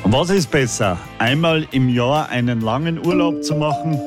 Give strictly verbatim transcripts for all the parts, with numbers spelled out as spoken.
Was ist besser? Einmal im Jahr einen langen Urlaub zu machen?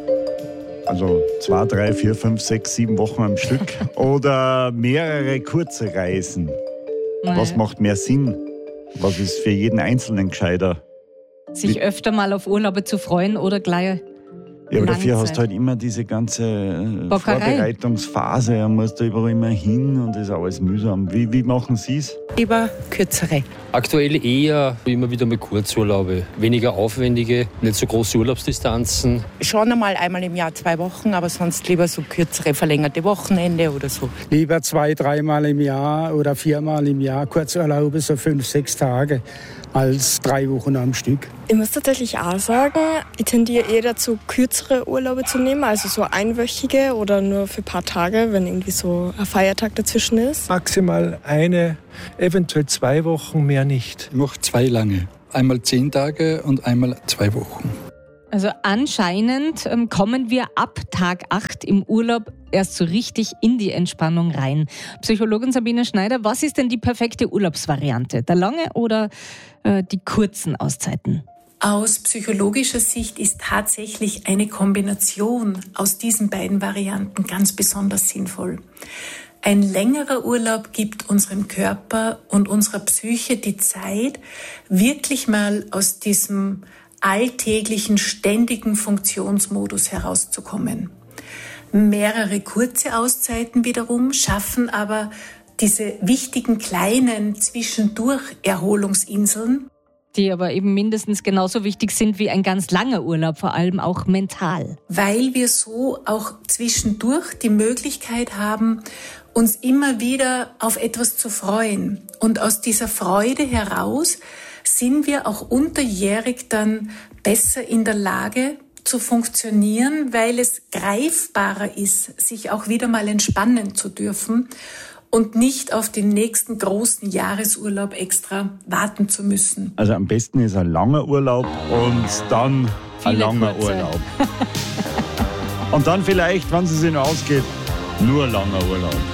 Also zwei, drei, vier, fünf, sechs, sieben Wochen am Stück? Oder mehrere kurze Reisen? Naja. Was macht mehr Sinn? Was ist für jeden Einzelnen gescheiter? Sich öfter mal auf Urlaube zu freuen oder gleich. Ja, aber dafür hast du halt immer diese ganze Bockerei. Vorbereitungsphase. Man muss da überall immer hin und das ist alles mühsam. Wie, wie machen Sie es? Lieber kürzere. Aktuell eher immer wieder mal Kurzurlaube. Weniger aufwendige, nicht so große Urlaubsdistanzen. Schon einmal einmal im Jahr zwei Wochen, aber sonst lieber so kürzere, verlängerte Wochenende oder so. Lieber zwei, dreimal im Jahr oder viermal im Jahr Kurzurlaube, so fünf, sechs Tage, als drei Wochen am Stück. Ich muss tatsächlich auch sagen, ich tendiere eher dazu, kürzere Urlaube zu nehmen, also so einwöchige oder nur für ein paar Tage, wenn irgendwie so ein Feiertag dazwischen ist. Maximal eine, eventuell zwei Wochen, mehr nicht. Ich mache zwei lange. Einmal zehn Tage und einmal zwei Wochen. Also anscheinend ähm, kommen wir ab Tag acht im Urlaub erst so richtig in die Entspannung rein. Psychologin Sabine Schneider, was ist denn die perfekte Urlaubsvariante? Der lange oder äh, die kurzen Auszeiten? Aus psychologischer Sicht ist tatsächlich eine Kombination aus diesen beiden Varianten ganz besonders sinnvoll. Ein längerer Urlaub gibt unserem Körper und unserer Psyche die Zeit, wirklich mal aus diesem alltäglichen, ständigen Funktionsmodus herauszukommen. Mehrere kurze Auszeiten wiederum schaffen aber diese wichtigen kleinen Zwischendurch-Erholungsinseln, die aber eben mindestens genauso wichtig sind wie ein ganz langer Urlaub, vor allem auch mental. Weil wir so auch zwischendurch die Möglichkeit haben, uns immer wieder auf etwas zu freuen. Und aus dieser Freude heraus sind wir auch unterjährig dann besser in der Lage zu funktionieren, weil es greifbarer ist, sich auch wieder mal entspannen zu dürfen und nicht auf den nächsten großen Jahresurlaub extra warten zu müssen. Also am besten ist ein langer Urlaub und dann ein Viele langer kurze. Urlaub. Und dann vielleicht, wenn es sich noch ausgeht, nur ein langer Urlaub.